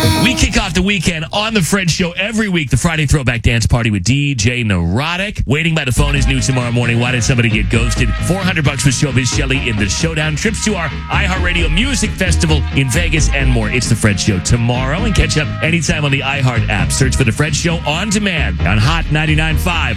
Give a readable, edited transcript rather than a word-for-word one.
We kick off the weekend on The Fred Show every week, the Friday Throwback Dance Party with DJ Neurotic. Waiting by the phone is new tomorrow morning. Why did somebody get ghosted? $400 with Showbiz Shelley in the showdown. Trips to our iHeartRadio Music Festival in Vegas and more. It's The Fred Show tomorrow, and catch up anytime on the iHeart app. Search for The Fred Show on demand on Hot 99.5.